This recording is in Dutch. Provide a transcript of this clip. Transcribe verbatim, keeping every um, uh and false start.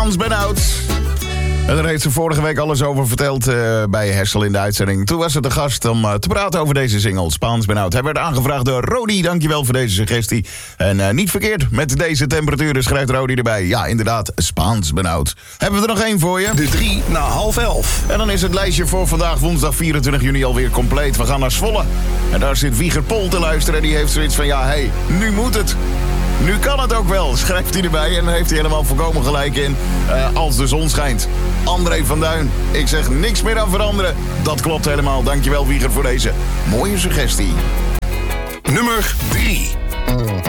Spaans ben oud. En daar heeft ze vorige week alles over verteld uh, bij Hessel in de uitzending. Toen was ze de gast om uh, te praten over deze single, Spaans ben oud. Hij werd aangevraagd door Rodi, dankjewel voor deze suggestie. En uh, niet verkeerd, met deze temperaturen schrijft Rodi erbij. Ja, inderdaad, Spaans ben oud. Hebben we er nog één voor je? De drie na half elf. En dan is het lijstje voor vandaag, woensdag vierentwintig juni, alweer compleet. We gaan naar Zwolle. En daar zit Wieger Pol te luisteren en die heeft zoiets van, ja, hé, hey, nu moet het. Nu kan het ook wel, schrijft hij erbij. En dan heeft hij helemaal volkomen gelijk in. Uh, als de zon schijnt. André van Duin, ik zeg niks meer aan veranderen. Dat klopt helemaal. Dankjewel Wieger voor deze mooie suggestie. Nummer drie.